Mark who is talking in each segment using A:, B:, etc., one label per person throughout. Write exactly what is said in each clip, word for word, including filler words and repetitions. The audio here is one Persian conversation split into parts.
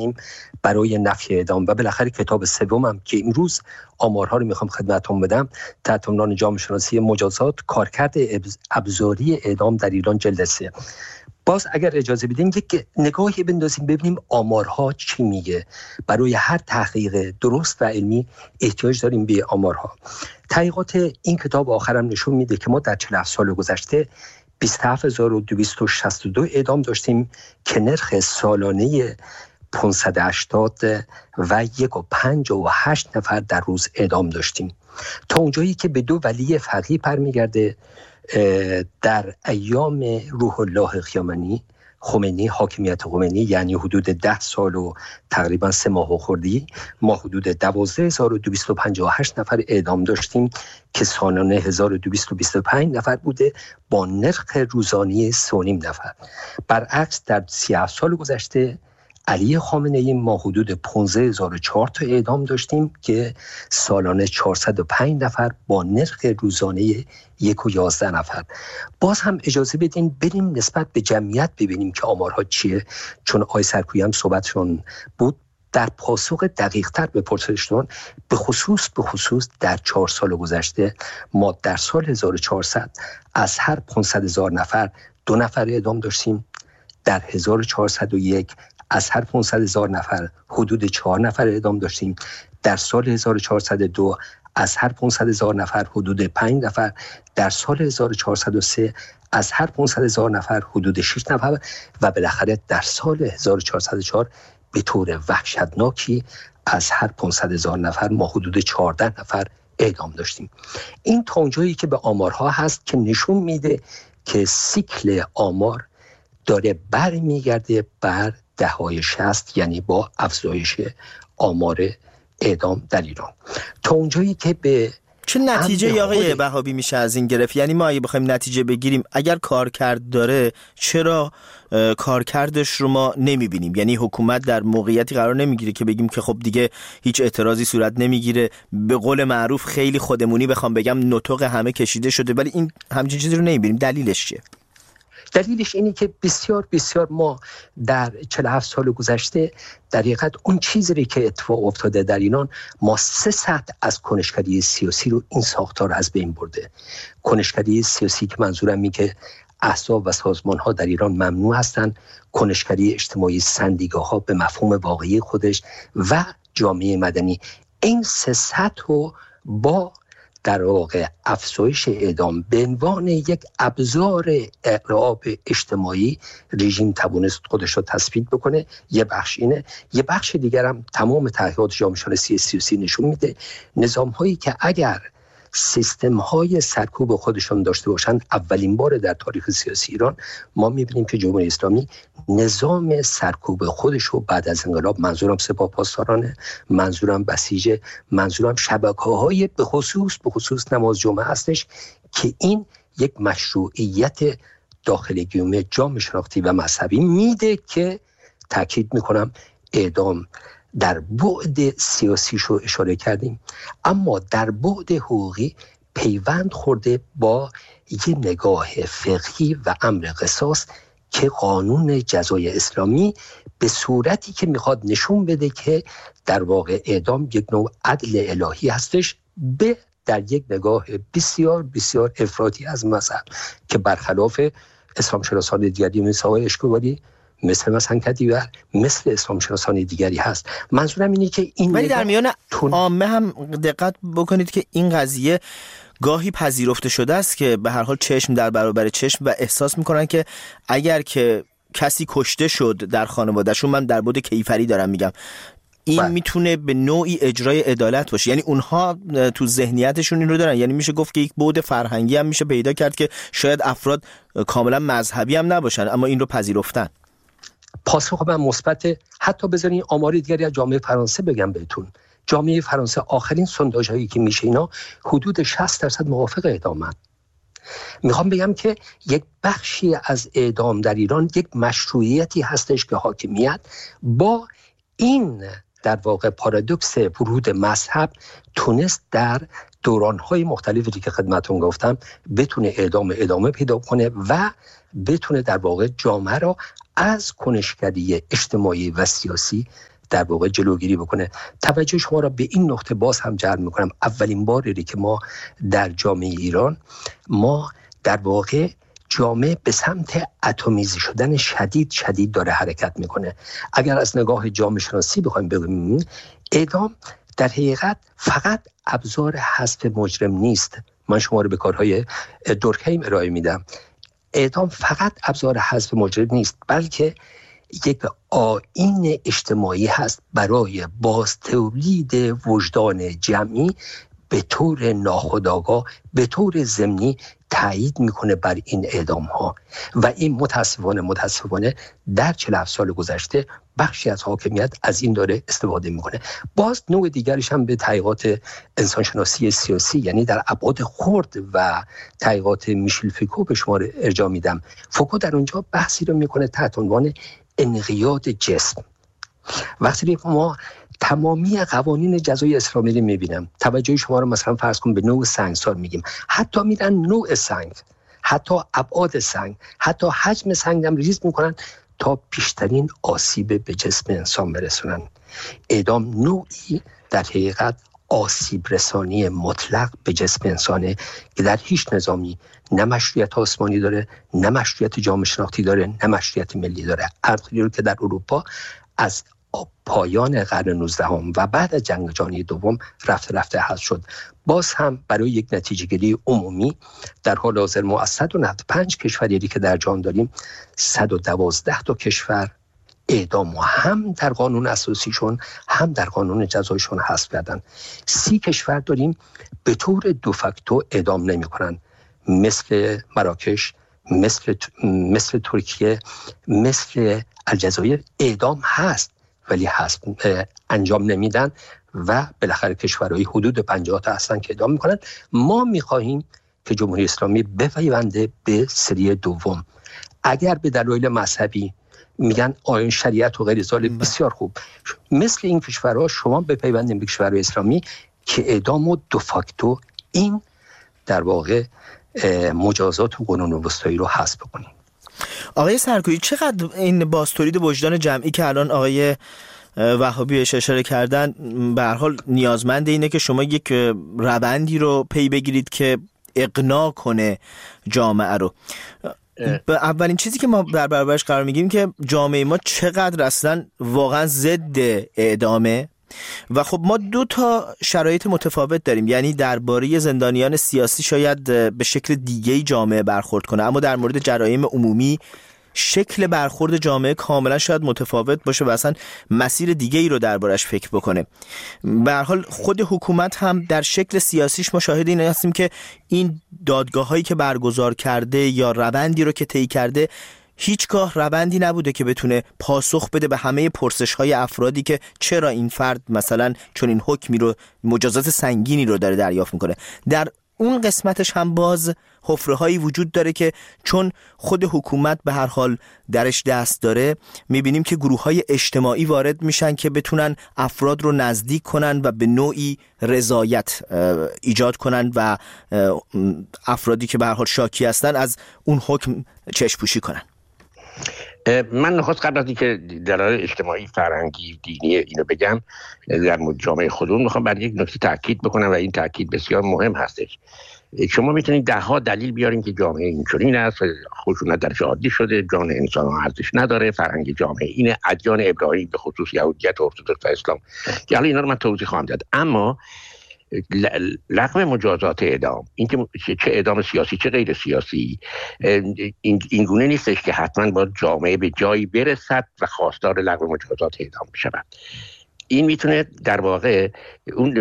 A: ببینیم برای نفی اعدام. و بالاخره کتاب سومم که امروز آمارها رو میخوام خدمتتون بدم تحت عنوان جامعه شناسی مجازات کارکرد ابزاری اعدام در ایران جلد سه. باز اگر اجازه بدین یک نگاهی بندازیم ببینیم آمارها چی میگه. برای هر تحقیق درست و علمی احتیاج داریم به آمارها. تحقیقات این کتاب آخرم نشون میده که ما در چهل و هفت سال گذشته بیست و هفت هزار و دویست و شصت و دو اعدام داشتیم که نرخ سالانه پانصد و هشتاد و یک و پنجاه و هشت نفر در روز اعدام داشتیم. تا اونجایی که به دو ولی فقیه برمیگرده در ایام روح الله خامنه‌ای خمینی حاکمیت خمینی، یعنی حدود ده سال و تقریبا سه ماه و خوردی، ما حدود دوازده هزار و دویست و پنجاه و هشت نفر اعدام داشتیم که سالانه هزار و دویست و بیست و پنج نفر بوده با نرخ روزانه سه و نیم نفر. برعکس در سی و هفت سال گذشته علی خامنه‌ای ما حدود پانزده هزار و چهارصد تا اعدام داشتیم که سالانه چهارصد و پنج نفر با نرخ روزانه یک و یازده نفر. باز هم اجازه بدین بریم نسبت به جمعیت ببینیم که آمارها چیه، چون آقای سرکویی هم صحبتشون بود در پاسخ دقیق تر به پرسشتون. به خصوص به خصوص در چهار سال گذشته ما در سال هزار و چهارصد از هر پانصد هزار نفر دو نفر اعدام داشتیم. در هزار و چهارصد و یک از هر پانصد هزار نفر حدود چهار نفر اعدام داشتیم. در سال هزار و چهارصد و دو از هر پانصد هزار نفر حدود پنج نفر. در سال هزار و چهارصد و سه از هر پانصد هزار نفر حدود شش نفر و بالاخره در سال هزار و چهارصد و چهار به طور وحشتناکی از هر پانصد هزار نفر ما حدود چهارده نفر اعدام داشتیم. این تا اونجایی که به آمارها هست که نشون میده که سیکل آمار داره برمیگرده بر دههای شصت، یعنی با افزایش آمار اعدام در ایران. تا اونجایی که به
B: چه نتیجه آقای وهابی میشه از این گرفت؟ یعنی ما اگه بخوایم نتیجه بگیریم اگر کارکرد داره چرا کارکردش رو ما نمیبینیم؟ یعنی حکومت در موقعیتی قرار نمیگیره که بگیم که خب دیگه هیچ اعتراضی صورت نمیگیره، به قول معروف خیلی خودمونی بخوام بگم نطق همه کشیده شده، ولی این همچین چیزی رو نمیبینیم. دلیلش چیه؟
A: دلیلش اینه که بسیار بسیار ما در چهل و هفت سال گذشته در حقیقت اون چیزی که اتفاق افتاده در ایران، ما سه سطح از کنشگری سیاسی رو این ساختار از بین برده. کنشگری سیاسی که منظورم اینه که احزاب و سازمان ها در ایران ممنوع هستند، کنشگری اجتماعی سندیکاها ها به مفهوم واقعی خودش و جامعه مدنی. این سه سطح رو با در واقع افزایش اعدام به عنوان یک ابزار اعراب اجتماعی رژیم توانست خودش رو تثبیت بکنه. یه بخش اینه. یه بخش دیگر هم تمام تحقیقات جامعه شناسی سیاسی نشون میده نظام هایی که اگر سیستم های سرکوب خودشون داشته باشن، اولین بار در تاریخ سیاسی ایران ما میبینیم که جمهوری اسلامی نظام سرکوب خودش رو بعد از انقلاب، منظورم سپاهپاسدارانه، منظورم بسیج، منظورم شبکه‌های به خصوص به خصوص نماز جمعه هستش که این یک مشروعیت داخل گیومه جامعه شناختی و مذهبی میده که تاکید میکنم اعدام در بعد سیاسیش رو اشاره کردیم، اما در بعد حقوقی پیوند خورده با یه نگاه فقهی و امر قصاص که قانون جزای اسلامی به صورتی که میخواد نشون بده که در واقع اعدام یک نوع عدل الهی هستش، به در یک نگاه بسیار بسیار افراطی از مذهب که برخلاف اسلام شناسان دیگری مثل آقای اشکواری، مثل مثلا کدیور، مثل اسلام شناسان دیگری هست. منظورم اینه که این
B: ولی در میان عامه هم دقت بکنید که این قضیه گاهی پذیرفته شده است که به هر حال چشم در برابر چشم و احساس میکنن که اگر که کسی کشته شد در خانوادهشون، من در بعد کیفری دارم میگم، این بله. میتونه به نوعی اجرای عدالت باشه. یعنی اونها تو ذهنیتشون این رو دارن. یعنی میشه گفت که یک بعد فرهنگی هم میشه پیدا کرد که شاید افراد کاملا مذهبی هم نباشن اما این رو پذیرفتن.
A: پاسخ من مثبت. حتی بذارین آمار دیگری از جامعه فرانسه بگم بهتون. جامعه فرانسه آخرین سونداژ هایی که میشه اینا حدود شصت درصد موافق اعدامن. میخوام بگم که یک بخشی از اعدام در ایران یک مشروعیتی هستش که حاکمیت با این در واقع پارادوکس ورود مذهب تونست در دوران‌های مختلفی که خدمتتون گفتم بتونه اعدام ادامه پیدا کنه و بتونه در واقع جامعه را از کنشگری اجتماعی و سیاسی در واقع جلوگیری بکنه. توجه شما را به این نقطه باز هم جلب میکنم. اولین باری که ما در جامعه ایران ما در واقع جامعه به سمت اتمیزی شدن شدید شدید داره حرکت میکنه. اگر از نگاه جامعه شناسی بخوایم بگیم، اعدام در حقیقت فقط ابزار حذف مجرم نیست. من شما رو به کارهای دورکهیم ارائه میدم. اعدام فقط ابزار حذف مجرم نیست، بلکه یک آیین اجتماعی هست برای باز تولید وجدان جمعی به طور ناخودآگاه، به طور ضمنی تایید میکنه بر این اعدام ها. و این متاسفانه متاسفانه در چهل و هفت سال گذشته بخشی از حاکمیت از این داره استفاده میکنه. باز نوع دیگرش هم به تحقیقات انسانشناسی سیاسی، یعنی در ابعاد خرد و تحقیقات میشل فوکو به شما ارجاع میدم. فوکو در اونجا بحثی رو میکنه تحت عنوان انقیاد جسم. وقتی که ما تمامی قوانین جزای اسلامی رو میبینم، توجه شما رو مثلا فرض کن به نوع سنگسار میگیم، حتی میرن نوع سنگ، حتی ابعاد سنگ، حتی حجم سنگ هم ریز میکنن تا بیشترین آسیب به جسم انسان برسونن. اعدام نوعی در حقیقت آسیب رسانی مطلق به جسم انسانه که در هیچ نظامی نه مشروعیت آسمانی داره، نه مشروعیت جامعه شناختی داره، نه مشروعیت ملی داره. ارتقایی رو که در اروپا از پایان قرن نوزدهم و بعد از جنگ جهانی دوم رفته رفته حذف شد. باز هم برای یک نتیجه گیری عمومی در حال حاضر ما از صد و نود و پنج کشوری که در جهان داریم، صد و دوازده تا کشور اعدام و هم در قانون اساسیشون هم در قانون جزایشون حذف کردن. سی کشور داریم به طور دو فاکتو اعدام نمی‌کنن، مثل مراکش، مثل مثل ترکیه، مثل الجزایر. اعدام هست ولی هست انجام نمیدن و بالاخره کشورهای حدود پنجاه تا هستن که اعدام میکنن. ما میخواهیم که جمهوری اسلامی بپیونده به سری دوم. اگر به دلایل مذهبی میگن آیین شریعت و غیر ذالک، بسیار خوب، مثل این کشورها شما بپیوندید به کشورهای اسلامی که اعدام و دو فاکتو این در واقع مجازات و قانون وسطایی رو حذف بکنیم.
B: آقای سرکویی، چقدر این بازتولید وجدان جمعی که الان آقای وهابی اشاره کردن به هر حال نیازمند اینه که شما یک روندی رو پی بگیرید که اقناع کنه جامعه رو. اولین چیزی که ما در برابرش قرار میگیم که جامعه ما چقدر اصلا واقعا ضد اعدامه و خب ما دو تا شرایط متفاوت داریم. یعنی درباره زندانیان سیاسی شاید به شکل دیگه‌ای جامعه برخورد کنه، اما در مورد جرایم عمومی شکل برخورد جامعه کاملا شاید متفاوت باشه و اصلا مسیر دیگه‌ای رو دربارش فکر بکنه. به هر حال خود حکومت هم در شکل سیاسیش ما شاهد این هستیم که این دادگاه‌هایی که برگزار کرده یا روندی رو که طی کرده هیچگاه روندی نبوده که بتونه پاسخ بده به همه پرسش‌های افرادی که چرا این فرد مثلا چون این حکمی رو، مجازات سنگینی رو داره دریافت میکنه. در اون قسمتش هم باز حفره‌هایی وجود داره که چون خود حکومت به هر حال درش دست داره، میبینیم که گروه‌های اجتماعی وارد میشن که بتونن افراد رو نزدیک کنن و به نوعی رضایت ایجاد کنن و افرادی که به هر حال شاکی هستن از اون حکم چشم‌پوشی کنن.
C: من نخست قبل از اینکه دلایل اجتماعی، فرهنگی، دینی اینو بگم در جامعه خودمون، میخوام بر یک نکته تاکید بکنم و این تاکید بسیار مهم هستش. شما میتونید ده ها دلیل بیارین که جامعه اینچنین است، خشونت درش عادی شده، جان انسان ارزش نداره، فرهنگ جامعه اینه، ادیان ابراهیم به خصوص یهودیت و ارتدوکس و اسلام، که حالا اینا رو من توضیح خواهم داد. اما لغو مجازات اعدام، این که چه اعدام سیاسی چه غیر سیاسی، این گونه نیستش که حتما با جامعه به جایی برسد و خواستار لغو مجازات اعدام بشود. این میتونه در واقع اون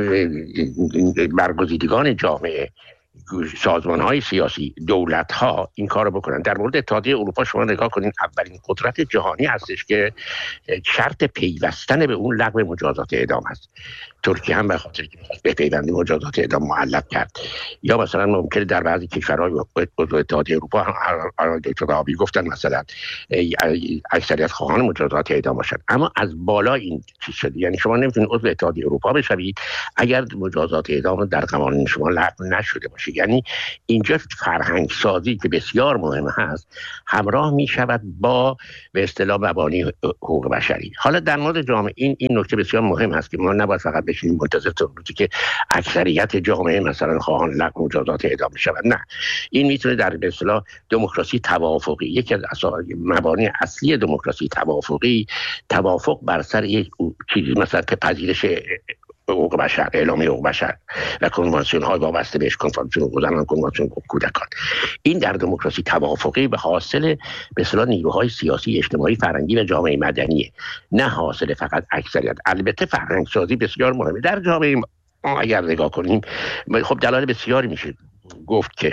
C: برگزیدگان جامعه، سازمان‌های سیاسی، دولت‌ها این کارو بکنن. در مورد اتحادیه اروپا شما نگاه کنین، اولین قدرت جهانی هستش که شرط پیوستن به اون لغو مجازات اعدام هست. ترکیه هم به خاطر که به پیوندی مجازات اعدام معلق کرد. یا مثلا ممکنه در بعضی کشورهای عضو اتحادیه اروپا هم دکتر آبی گفتن مثلا اکثریت خواهان مجازات اعدام باشن، اما از بالا این چیز شده. یعنی شما نمیتونید عضو اتحادیه اروپا بشوید اگر مجازات اعدام در قوانین شما لغو نشده باشه. یعنی اینجا فرهنگ سازی که بسیار مهم هست همراه می شود با به اصطلاح مبانی حقوق بشری. حالا در مورد جامعه این این نکته بسیار مهم هست که ما نباید فقط بشینیم منتظر تا روزی که اکثریت جامعه مثلا خواهان لغو مجازات اعدام شود. نه، این میتونه در به اصطلاح دموکراسی توافقی، یکی از مبانی اصلی دموکراسی توافقی، توافق بر سر یک چیزی مثلا که پذیرش حقوق بشر، اعلامیه حقوق بشر و کنوانسیون های وابسته بهش، کنوانسیون حقوق زنان، کنوانسیون حقوق کودکان، این در دموکراسی توافقی به حاصل به اصطلاح نیروهای سیاسی، اجتماعی، فرهنگی و جامعه مدنیه، نه حاصل فقط اکثریت. البته فرهنگ سازی بسیار مهمه در جامعه ما. اگر نگاه کنیم خب دلایل بسیاری میشه گفت که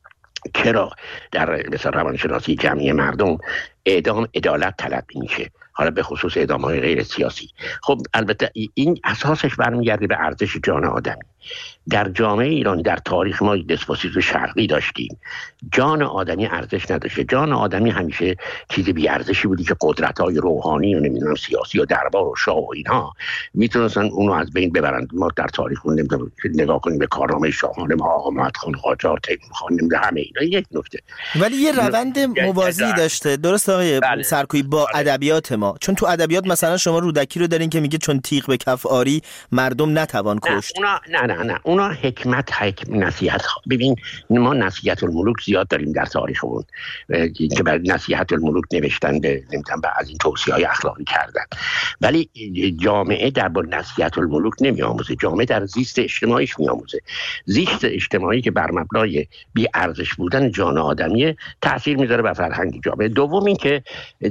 C: چرا در مثلا روانشناسی جمعی مردم اعدام عدالت تلقی میشه، حالا به خصوص اعدام‌های غیر سیاسی. خب البته این اساسش برمیگرده به ارزش جان آدمی. در جامعه ایرانی در تاریخ ما دسپوسیسم شرقی داشتیم، جان آدمی ارزش نداشته. جان آدمی همیشه چیز بی ارزشی بودی که قدرت‌های روحانی و نمیدونم سیاسی و دربار و شاه و اینها میتونستن اونو از بین ببرند. ما در تاریخ نگاه کنیم به کارنامه شاهان ما، آقا محمد خان قاجار، تیمور خان، نمیدونم همه اینا. یک نکته
B: ولی یه روند موازی داشته، درست آقای
C: بله.
B: سرکویی با ادبیات ما، چون تو ادبیات مثلا شما رودکی رو دارین که میگه چون تیغ به کف آری مردم نتوان کشت.
C: نه اونا نه نه نه اونا حکمت حکم نصیحت. ببین ما نصیحت الملوک زیاد داریم در تاریخمون که بر نصیحت الملوک نوشتن، به نمیدونم از این توصیه‌های اخلاقی کردن، ولی جامعه در با نصیحت الملوک نمیآموزه. جامعه در زیست اجتماعیش میآموزه. زیست اجتماعی که بر مبنای بی ارزش بودن جان آدمی تاثیر میذاره بر فرهنگ جامعه. دوم این که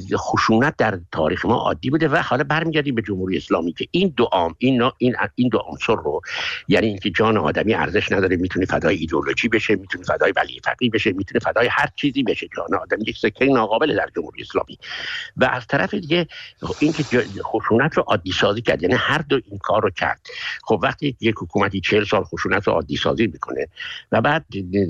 C: خشونت در تاریخ ما عادی بوده و حالا برمیگردیم به جمهوری اسلامی که این دو عام این این این دو عنصر رو، یعنی اینکه جان آدمی ارزش نداره، میتونه فدای ایدئولوژی بشه، میتونه فدای ولی فقیه بشه، میتونه فدای هر چیزی بشه. جان آدمی یک سکه ناقابل در جمهوری اسلامی. و از طرف دیگه اینکه خشونت رو عادی سازی کرد، یعنی هر دو این کار رو کرد. خب وقتی یک حکومتی چهل سال خشونت رو عادی سازی میکنه و بعد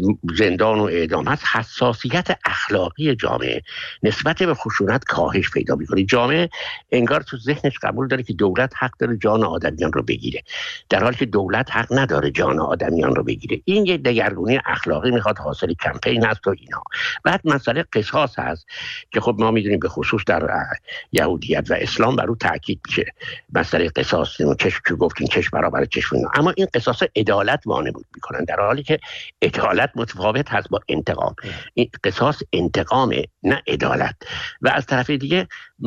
C: زندان و اعدام هست، حساسیت اخلاقی جامعه نسبت به خشونت کاهش پیدا میکنه. جامعه انگار تو ذهنش قبول داره که دولت حق داره جان آدمیان رو بگیره، در حالی که دولت حق نداره جان آدمیان رو بگیره. این یک دگرگونی اخلاقی میخواد، حاصل کمپین هست و اینا. بعد مسئله قصاص هست که خب ما میدونیم به خصوص در یهودیت و اسلام بر او تاکید میشه. مسئله قصاص چشم که گفتین چشم برابر چشم اینا. اما این قصاص عدالت وانمود میکنن، در حالی که عدالت متفاوت هست با انتقام. این قصاص انتقامه نه عدالت. و از طرف دیگه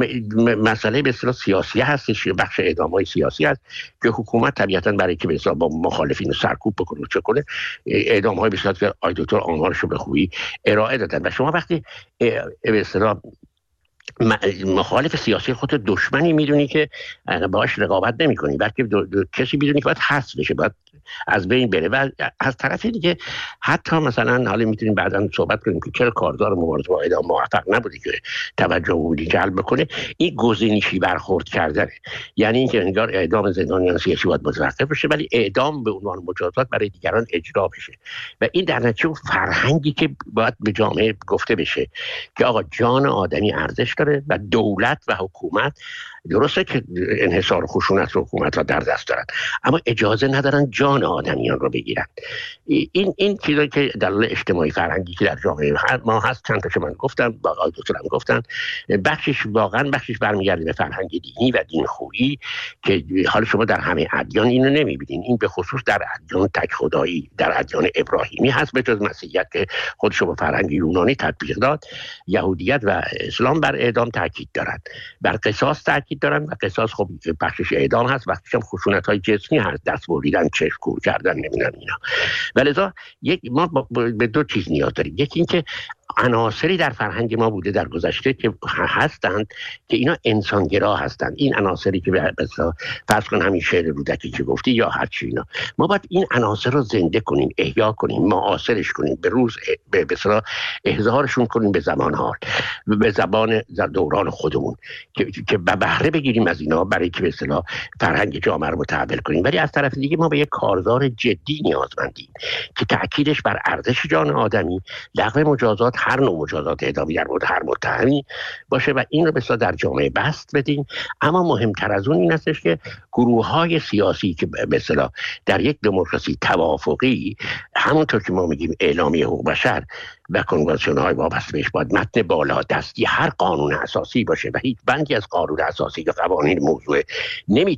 C: مسئله به اصطلاح سیاسی هستش، بخش اعدام‌های سیاسی هست که حکومت طبیعتاً برای که به اصطلاح با مخالفین سرکوب بکنه و چه کنه، اعدام‌های به صورت که آقای دکتر آمارش رو به خوبی ارائه دادن. و شما وقتی به اصطلاح مخالف سیاسی خود دشمنی میدونی که باهاش رقابت نمی‌کنی، بلکه کسی میدونی که باید حذف بشه، باید از بین بره. و از طرف دیگه حتی مثلا حالا میتونیم بعداً صحبت کنیم که چرا کارزار مبارزه با اعدام موفق نبوده که توجه عمومی جلب بکنه. این گزینشی برخورد کردنه، یعنی اینکه انگار اعدام زندانیان سیاسی باید متوقف بشه ولی اعدام به عنوان مجازات برای دیگران اجرا بشه. و این در نتیجه اون فرهنگی که باید به جامعه گفته بشه که آقا جان آدمی ارزش داره و دولت و حکومت درسته که انحصار خشونت رو حکومت ها در دست دارن، اما اجازه ندارن جان آدمیان رو بگیرن. این این چیزایی که دلایل اجتماعی فرهنگی که در جامعه ما هست، چند تاشو من گفتم، باقی دکترم گفتن، بخشش واقعا بخشش برمیگرده به فرهنگ دینی و دینخویی که حالا شما در همه ادیان اینو نمیبینین. این به خصوص در ادیان تک خدایی، در ادیان ابراهیمی هست، به جز مسیحیت که خودش به فرهنگ یونانی تطبیق داد. یهودیت و اسلام بر اعدام تاکید دارن، بر قصاص تاکید دارن و قصاص خب بخشش اعدام هست، بخشش هم خشونت‌های جسمی هست، دست بریدن، چشم کور کردن، نمیدونم اینا. ولذا یک ما به دو چیز نیاز داریم. یکی اینکه عناصری در فرهنگ ما بوده در گذشته که هستند که اینا انسانگرا هستند. این عناصری که مثلا فرض کن همین شعر رودکی که گفتی یا هر چی اینا، ما باید این عناصر رو زنده کنیم، احیا کنیم، معاصرش کنیم، به روز به اصطلاح احضارشون کنیم به زمان حال، به زبان دوران خودمون که که به بهره بگیریم از اینا برای که به اصطلاح فرهنگ جامعه رو متحول کنیم. ولی از طرف دیگه ما به یک کارزار جدی نیازمندیم که تأکیدش بر ارزش جان آدمی، لغو مجازات مجازات، هر نوع مجازات اعدامی در مورد هر متهمی باشه و این رو بسیار در جامعه بست بدین. اما مهمتر از اون این هستش که گروه های سیاسی که به اصطلاح در یک دموکراسی توافقی، همونطور که ما میگیم اعلامیه حقوق بشر و کنوانسیون های وابسته بهش، باید متن بالا دستی هر قانون اساسی باشه و هیچ بندی از قانون اساسی یا قوانین موضوع نمی